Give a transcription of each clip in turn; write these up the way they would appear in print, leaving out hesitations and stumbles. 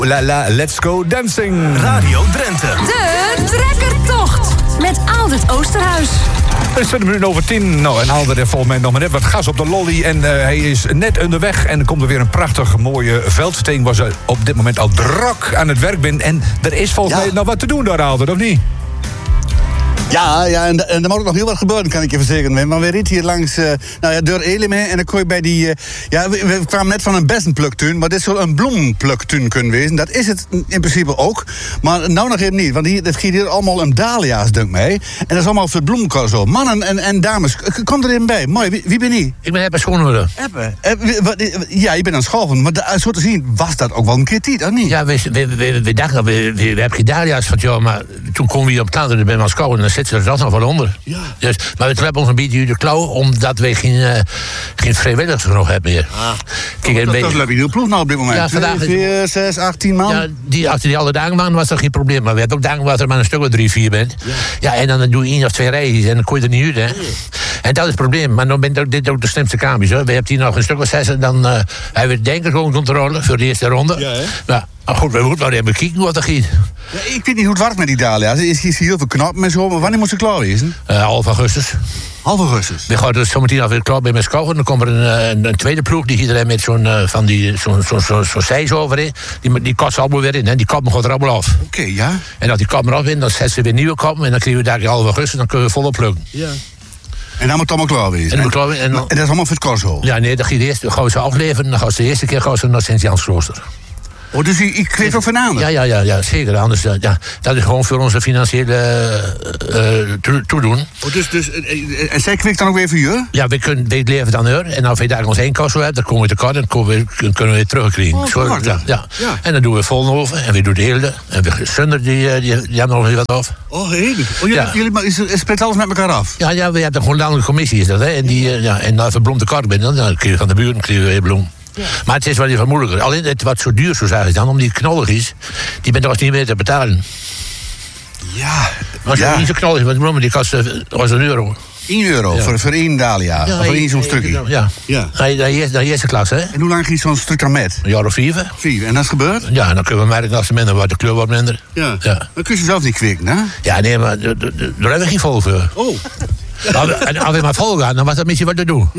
La la, let's go dancing. Radio Drenthe. De trekkertocht met Aldert Oosterhuis. Het is 20 minuten over 10. Nou, en Aldert heeft volgens mij nog maar net wat gas op de lolly. En hij is net onderweg. En er komt er weer een prachtig mooie veldsteen. Waar ze op dit moment al druk aan het werk bent. En er is volgens mij nog wat te doen daar, Aldert, of niet? Ja, en er moet ook nog heel wat gebeuren, kan ik je verzekeren. Maar we reden hier langs door Elim en dan kon je bij die... we kwamen net van een bessenpluktuin, maar dit zou een bloempluktuin kunnen wezen. Dat is het in principe ook. Maar nou nog even niet, want het gaat hier allemaal om dahlia's, denk mij. En dat is allemaal voor bloemkool zo. Mannen en dames, kom er even bij. Mooi, wie ben je? Ik ben Eppe Schoonhoeder. Eppe? Ja, je bent aan het schoven, maar zo te zien was dat ook wel een keer tijd, of niet? Ja, we dachten, we hebben geen dahlia's van jou, maar toen komen we hier op het land en ben aan het schouwen en dan zitten ze er nog van onder. Ja. Dus, maar we trekken ons een beetje uit de klauw, omdat we geen vrijwilligers genoeg hebben meer. Kijk, dat is leuk, je ploeg nou op dit moment. Ja, vandaag 4, 6, 8, 10 man. Ja, als die alle dagen waren, was dat geen probleem. Maar we hadden ook dagen waar er maar een stuk of 3, 4 bent. Ja, en dan doe je 1 of 2 rijden en dan kon je er niet uit, hè. Nee. En dat is het probleem. Maar dan bent dit ook de slimste kampjes, hoor. We hebben hier nog een stuk of 6 en dan hebben we denk ik gewoon controle voor de eerste ronde. Ja, hè? Ja. Maar goed, we moeten maar even kijken wat er gaat. Ja, ik weet niet hoe het werkt met die dahlia's. Er is heel veel knappen en zo, maar wanneer moet ze klaar wezen? Half augustus. Half augustus? We gaan dus zometeen alweer klaar bij mijn schouwen. Dan komt er een tweede ploeg die iedereen met zo'n zijs overheen. Die kost ze allemaal weer in. Hè. Die kappen gaat er allemaal af. Oké, ja. En als die kappen eraf in, dan zetten ze weer nieuwe kappen. En dan krijgen we daar half augustus. Dan kunnen we volop plukken. Ja. En dan moet het allemaal klaar wezen. En dat is allemaal voor het korso? Ja, nee, dan gaan we ze afleveren. Dan gaan ze de eerste keer naar Sint-Jansklooster. Oh, dus ik kreeg ook van Ja, zeker. Anders, dat is gewoon voor onze financiële toedoen. Oh, en zij kwikt dan ook weer voor je? Ja, we leven dan er. En als we daar ons één kost hebben, dan komen we tekort en dan kunnen we weer terugkrijgen. Ja. En dan doen we Vollenhoven en we doen de Eelde. En we Sunder, die hebben nog weer wat af. Oh, heerlijk. Jullie spreekt alles met elkaar af? Ja, we hebben gewoon landelijke commissie, is dat, hè. En als we bloem tekort bent, dan krijg je van de buren weer bloem. Ja. Maar het is wel even moeilijker. Alleen het wat zo duur zo is dan, omdat die knollig is, die bent toch niet meer te betalen. Ja. Als je niet zo knollig is, want de bloemen die kosten €1. €1 voor 1 dahlia. Ja, voor 1 zo'n stukje. Ja. De eerste klas, hè. En hoe lang gaat zo'n stuk dan met? Een jaar of 4. 4. En dat is gebeurd? Ja, en dan kunnen we merken als ze minder wordt, de kleur wordt minder. Ja. Dan kun je zelf niet kweken, hè? Ja, nee, maar daar hebben we geen vol voor. Oh. En als we maar vol gaan, dan was dat misschien wat te doen.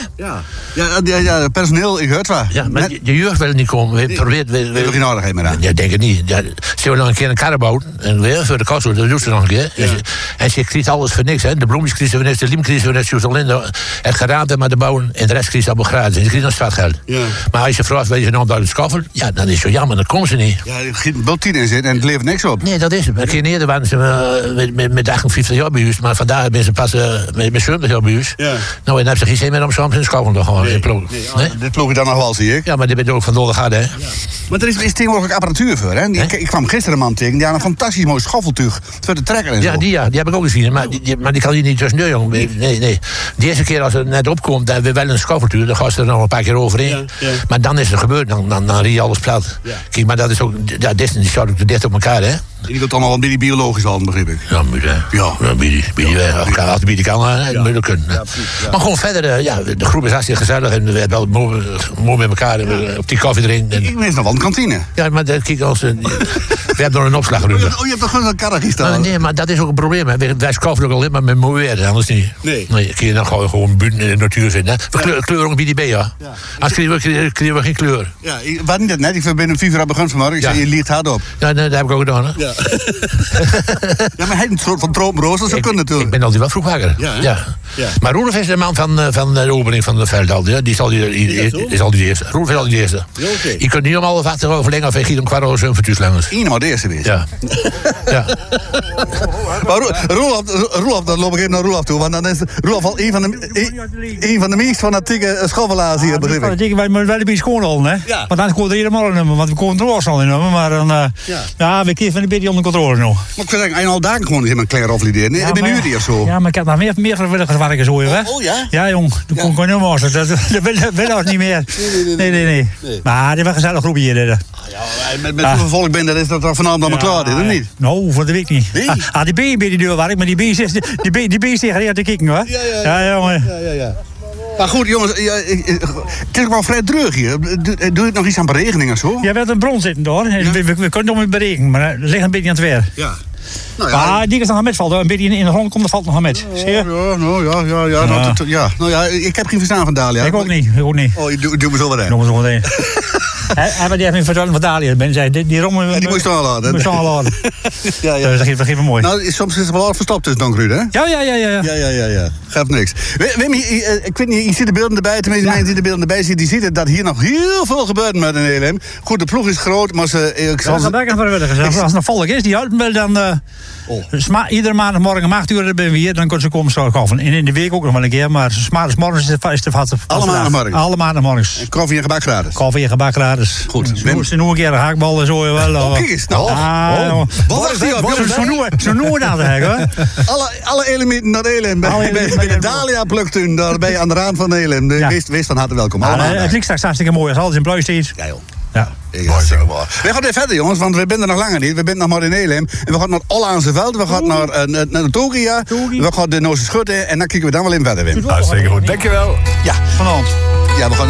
Ja, personeel, ik hoor het wel. Ja, maar de jeugd wil niet komen. We hebben geen nodigheid meer aan. Ja, denk het niet. Ja, ze willen nog een keer een karre bouwen. En weer voor de kost, dat doet ze nog een keer. Ja. En ze krijgt alles voor niks. Hè. De bloemetjes krijgen voor niks, de lim krijgen voor niks. Ze alleen het geraamte maar de bouwen. En de rest krijgt allemaal gratis. En ze krijgt nog startgeld. Ja. Maar als je vraagt, weet je nou dat het skaffel? Ja, dan is het zo jammer, dan komen ze niet. Ja, er zit een bultien in zitten en het levert niks op. Nee, dat is het. Een keer eerder waren ze met 58 jaar bij huis. Maar vandaag zijn ze pas met 70 jaar bij huis. Ja. Nou, en dan hebben ze geen zin meer om soms in de skaffel te gaan. Nee? Dit ploeg je dan nog wel, zie ik. Ja, maar dit ben je ook van Dolle Garde, hè? Ja. Maar er is tegenwoordig apparatuur voor, hè? Ik kwam gisteren een man tegen, die had een fantastisch mooi schaffeltuig voor de trekker en zo. Ja, die heb ik ook gezien, maar die kan hier niet tussendoor, jongen. Nee. De eerste keer als het net opkomt, dan hebben we wel een schaffeltuig, dan gaan ze er nog een paar keer overheen. Ja. Maar dan is het gebeurd, dan rie je alles plat. Ja. Kijk, maar dat is ook, die staat ook te dicht op elkaar, hè? Je wilt allemaal wel een beetje biologisch halen, begrijp ik. Ja, moet je. Ja, als het bieden kan, moet je kunnen. Ja, maar gewoon verder, de groep is hartstikke gezellig en we hebben wel mooi met elkaar op die koffie drinken. Ik mis nog wel een kantine. Ja, maar kijk, we hebben nog een opslagruimte. Oh, je hebt toch gewoon een karretje staan? Nee, maar dat is ook een probleem. Hè. Wij schaffen ook alleen maar met mooi weer, anders niet. Nee, kun je dan gewoon buiten in de natuur zitten. We kleuren ook bij die ja. Als krijgen we geen kleur. Ja, wat niet net? Ik ben binnen 4 uur begonnen vanmorgen. Ik zei, je liegt hard op. Ja, dat heb ik ook gedaan, hè. Ja. Ja, maar hij is een soort van tropenroos, dat zou kunnen natuurlijk. Ik ben altijd wel vroeg wakker. Ja. Maar Roelof is de man van de opening van de veld al. Ja. Die is al die eerste. Roelof is al die eerste. Ja, okay. Je kunt niet om alle vatten overleggen of hij giet om kwart over 7 voor langers. Eenmaal de eerste weer. Ja. Maar Roelof, dan loop ik even naar Roelof toe. Want dan is Roelof al een van de meest fanatieke schoffelaars hier, begrijp ik. Wij moeten wel een beetje schoon houden, hè. Ja. Want dan komt er helemaal een nummer. Want we komen er al in nummer. Maar dan, we kiezen een beetje onder controle nog. Maar ik wil zeggen, al dagen gewoon helemaal klein aflideren. Nee, ben u die of zo? Ja, maar ik heb nog meer vrijwilligerswerken zo, hè. Oh ja? Ja, jong. Toen kon ik gewoon nummer. Dat wil ons niet meer. Nee. Maar dit was een gezellig groepje hier. Met hoeveel volk ben dat is dat vanavond allemaal klaar, dit of niet? Nou, voor de week niet. Nee? Die been bij die deur werkt, maar die been zegt te kijken, hoor. Ja, jongen. Ja. Maar goed, jongens, het is wel vrij dreug hier. Doe je nog iets aan berekening of zo? Ja, we hebben een bron zitten hoor. Ja? We kunnen het berekenen, maar het ligt een beetje aan het weer. Ja. Nou ja. Maar die is nog aan met valt. Een beetje in de grond komt, dat valt nog aan met. Zie je? Ja. Ik heb geen verstaan van Dalia. Ik ook niet. Oh, je doet me zo wat in. Noem me zo meteen. Hij had even vertellen van Dalia. Ben zei, die rommel... Ja, die moest je aanladen. Die moest je aanladen. Ja. Dus dat geeft me mooi. Nou, soms is het wel al verstopt tussen Don Ruud, hè? Ja. Geeft niks. Wim, ik weet niet, je ziet de beelden erbij. Tenminste, mensen die de beelden erbij zien, die zien dat hier nog heel veel gebeurt met een ELM. Goed, de ploeg is groot, maar ze... Als er volk is, die houdt me dan... Iedere maandagmorgen om 8 uur ben we hier, dan kunnen ze komen zo koffie. En in de week ook nog wel een keer, maar maandagmorgens is de vaste. Alle maandagmorgen? Alle maandagmorgens. En koffie en gebak gratis? Koffie en gebak gratis. Goed. Ze noemen een keer een haakbal en zo. Kijk eens, nou. Wat wacht die op? Zo noemen we dat eigenlijk, hoor. Alle elementen naar ELM. Bij de Dalia pluktuin, daar ben je aan de rand van ELM. Wees van harte welkom. Het ligt straks hartstikke mooi, als alles in pluis steeds. Ja, joh. Ja. We gaan weer verder, jongens, want we zijn er nog langer niet. We zijn nog maar in Elim. En we gaan naar Ollaanse Veld, we gaan naar Togia, we gaan de Noze Schutte en dan kijken we dan wel in verder, Wim. Hartstikke goed, dankjewel. Ja. Vanavond. Ja, we gaan